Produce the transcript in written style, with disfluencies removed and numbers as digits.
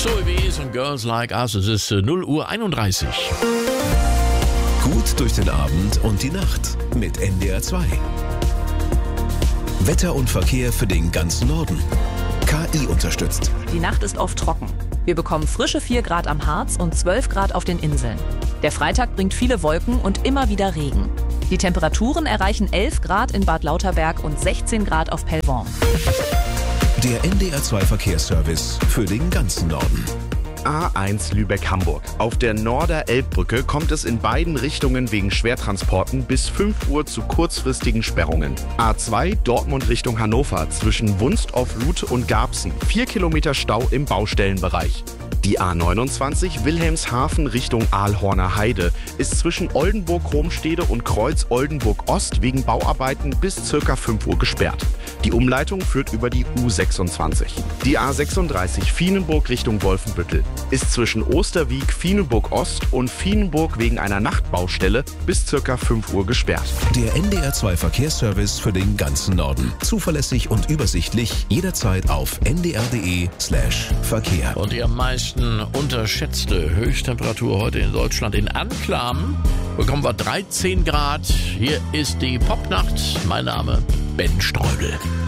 Zoe Wies und Girls Like Us. Es ist 0:31 Uhr. Gut durch den Abend und die Nacht mit NDR 2. Wetter und Verkehr für den ganzen Norden. KI unterstützt. Die Nacht ist oft trocken. Wir bekommen frische 4 Grad am Harz und 12 Grad auf den Inseln. Der Freitag bringt viele Wolken und immer wieder Regen. Die Temperaturen erreichen 11 Grad in Bad Lauterberg und 16 Grad auf Pellworm. Der NDR 2 Verkehrsservice für den ganzen Norden. A1 Lübeck-Hamburg. Auf der Norder-Elbbrücke kommt es in beiden Richtungen wegen Schwertransporten bis 5 Uhr zu kurzfristigen Sperrungen. A2 Dortmund Richtung Hannover zwischen Wunstow-Luth und Garbsen. 4 Kilometer Stau im Baustellenbereich. Die A29 Wilhelmshaven Richtung Aalhorner Heide ist zwischen Oldenburg-Romstede und Kreuz Oldenburg-Ost wegen Bauarbeiten bis ca. 5 Uhr gesperrt. Die Umleitung führt über die U26. Die A36 Vienenburg Richtung Wolfenbüttel ist zwischen Osterwiek, Vienenburg-Ost und Vienenburg wegen einer Nachtbaustelle bis ca. 5 Uhr gesperrt. Der NDR 2 Verkehrsservice für den ganzen Norden. Zuverlässig und übersichtlich, jederzeit auf ndr.de/Verkehr. Und die am meisten unterschätzte Höchsttemperatur heute in Deutschland in Anklam bekommen wir 13 Grad. Hier ist die Popnacht. Mein Name Ben Streudel.